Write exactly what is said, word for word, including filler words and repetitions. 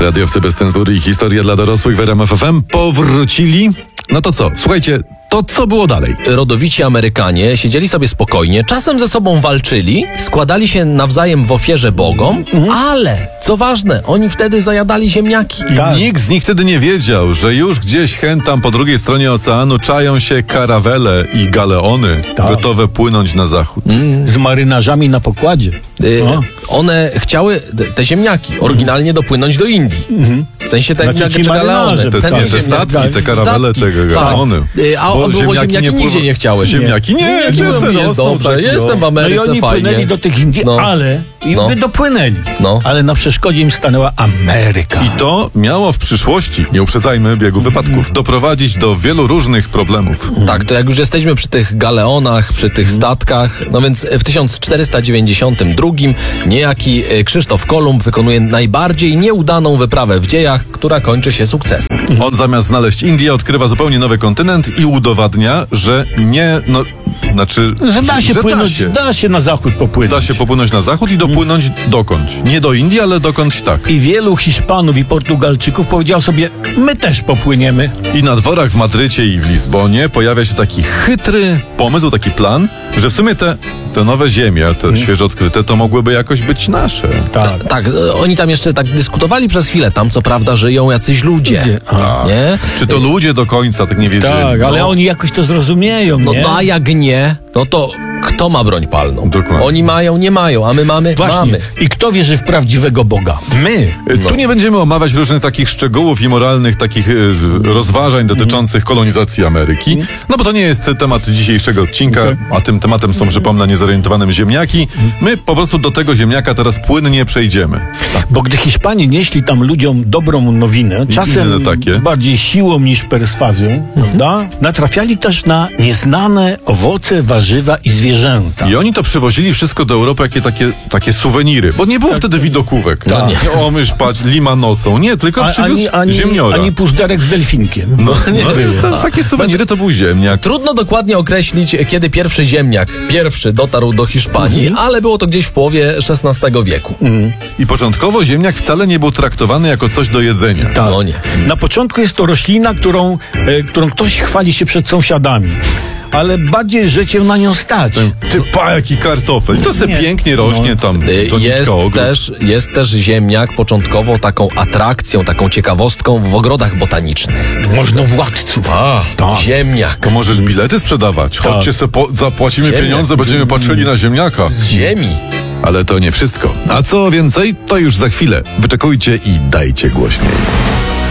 Radiowcy bez cenzury i historia dla dorosłych w R M F F M powrócili. No to co? Słuchajcie, to co było dalej? Rodowici Amerykanie siedzieli sobie spokojnie, czasem ze sobą walczyli, składali się nawzajem w ofierze bogom, mhm. ale, co ważne, oni wtedy zajadali ziemniaki. I tak. Nikt z nich wtedy nie wiedział, że już gdzieś hen tam po drugiej stronie oceanu czają się karawele i galeony, tak. gotowe płynąć na zachód. Mm. Z marynarzami na pokładzie. Y, one chciały, te ziemniaki, oryginalnie mhm. dopłynąć do Indii. Mhm. W sensie te znaczy, ziemniaki, galeony. Te, ten nie, te statki, tak. te karawele, statki. te galeony. Tak. A bo było ziemniaki, ziemniaki nie nigdzie nie chciały. Ziemniaki nie, nie, nie jest, jest dobrze, taki, jestem w Ameryce, no i oni fajnie. płynęli do tych Indii, no. ale i no. by dopłynęli. No. Ale na przeszkodzie im stanęła Ameryka. I to miało w przyszłości, nie uprzedzajmy biegu wypadków, mm. doprowadzić do wielu różnych problemów. Mm. Tak, to jak już jesteśmy przy tych galeonach, przy tych statkach, no więc w tysiąc czterysta dziewięćdziesiątym drugim niejaki Krzysztof Kolumb wykonuje najbardziej nieudaną wyprawę w dziejach, która kończy się sukcesem. On zamiast znaleźć Indię, odkrywa zupełnie nowy kontynent i udowadnia, że nie, no, znaczy, że da się że płynąć, da się. da się na zachód popłynąć. Da się popłynąć na zachód i dopłynąć hmm. dokądś. Nie do Indii, ale dokądś tak. I wielu Hiszpanów i Portugalczyków powiedział sobie, my też popłyniemy. I na dworach w Madrycie i w Lizbonie pojawia się taki chytry pomysł, taki plan, że w sumie te, te nowe ziemie, te hmm. świeżo odkryte, to mogłyby jakoś być nasze. Tak. tak, oni tam jeszcze tak dyskutowali przez chwilę. Tam co prawda żyją jacyś ludzie. ludzie. Tak. Nie? Czy to ludzie do końca tak nie wiedzieli? Tak, ale no. oni jakoś to zrozumieją, no, nie? No a jak nie, no to kto ma broń palną? Dokładnie. Oni mają, nie mają, a my mamy, Właśnie. mamy. I kto wierzy w prawdziwego Boga? My. No. Tu nie będziemy omawiać różnych takich szczegółów i moralnych takich y, rozważań dotyczących kolonizacji Ameryki, no bo to nie jest temat dzisiejszego odcinka, okay. a tym tematem są, przypomnę, niezorientowanym ziemniaki. My po prostu do tego ziemniaka teraz płynnie przejdziemy. Tak. Bo gdy Hiszpanie nieśli tam ludziom dobrą nowinę, czasem takie. bardziej siłą niż perswazją, mhm. prawda? Natrafiali też na nieznane owoce, warzywa i zwierzęta. I oni to przywozili wszystko do Europy, jakie takie, takie suweniry, bo nie było tak. wtedy widokówek. No nie. O, mysz, patrz, lima nocą. Nie, tylko przywiózł ani, ziemniora. Ani puzderek z delfinkiem. No, no, nie, no no takie suweniry to był ziemniak. Trudno dokładnie określić, kiedy pierwszy ziemniak, pierwszy dotarł do Hiszpanii, mhm. ale było to gdzieś w połowie szesnastego wieku. Mhm. I początkowo ziemniak wcale nie był traktowany jako coś do jedzenia. Tak. No nie. Na początku jest to roślina, którą, e, którą ktoś chwali się przed sąsiadami. Ale bardziej, że cię na nią stać. Ty pa, jaki kartofel. To se pięknie rośnie no. tam. Jest też, jest też ziemniak początkowo taką atrakcją, taką ciekawostką w ogrodach botanicznych. Można władców. A, tak. Ziemniak. To możesz bilety sprzedawać. Tak. Chodźcie se po, zapłacimy ziemniak. pieniądze, będziemy patrzyli na ziemniaka. Z ziemi. Ale to nie wszystko. A co więcej, to już za chwilę. Wyczekujcie i dajcie głośniej.